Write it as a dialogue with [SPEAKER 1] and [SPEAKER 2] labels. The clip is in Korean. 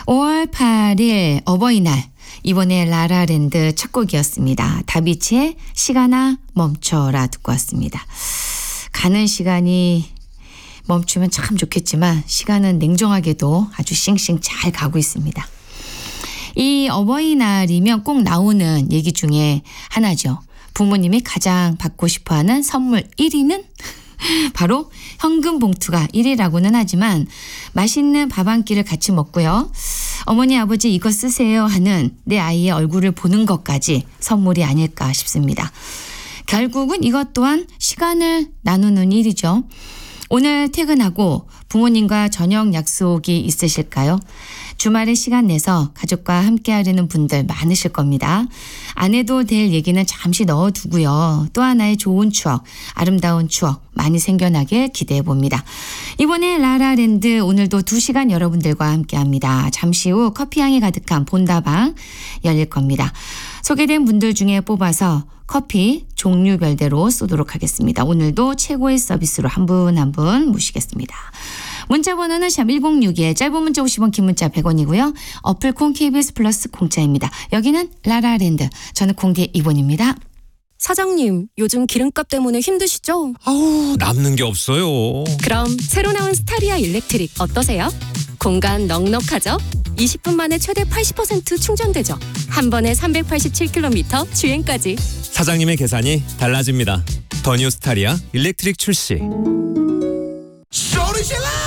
[SPEAKER 1] 5월 8일 어버이날, 이번에 라라랜드 첫 곡이었습니다. 다비치의 시간아 멈춰라 듣고 왔습니다. 가는 시간이 멈추면 참 좋겠지만 시간은 냉정하게도 아주 싱싱 잘 가고 있습니다. 이 어버이날이면 꼭 나오는 얘기 중에 하나죠. 부모님이 가장 받고 싶어하는 선물 1위는 바로 현금 봉투가 1위라고는 하지만 맛있는 밥 한 끼를 같이 먹고요. 어머니 아버지 이거 쓰세요 하는 내 아이의 얼굴을 보는 것까지 선물이 아닐까 싶습니다. 결국은 이것 또한 시간을 나누는 일이죠. 오늘 퇴근하고 부모님과 저녁 약속이 있으실까요? 주말에 시간 내서 가족과 함께 하려는 분들 많으실 겁니다. 안 해도 될 얘기는 잠시 넣어두고요. 또 하나의 좋은 추억, 아름다운 추억 많이 생겨나길 기대해 봅니다. 이번에 라라랜드 오늘도 2시간 여러분들과 함께합니다. 잠시 후 커피향이 가득한 본다방 열릴 겁니다. 소개된 분들 중에 뽑아서 커피 종류별대로 쏘도록 하겠습니다. 오늘도 최고의 서비스로 한 분 한 분 모시겠습니다. 문자 번호는 샵 1061, 짧은 문자 50원, 긴 문자 100원이고요. 어플 콩 KBS 플러스 공짜입니다. 여기는 라라랜드, 저는 공디 이본입니다.
[SPEAKER 2] 사장님, 요즘 기름값 때문에 힘드시죠?
[SPEAKER 3] 아우, 남는 게 없어요.
[SPEAKER 2] 그럼 새로 나온 스타리아 일렉트릭 어떠세요? 공간 넉넉하죠? 20분 만에 최대 80% 충전되죠? 한 번에 387km 주행까지.
[SPEAKER 3] 사장님의 계산이 달라집니다. 더 뉴 스타리아 일렉트릭 출시.
[SPEAKER 4] 소리 질러!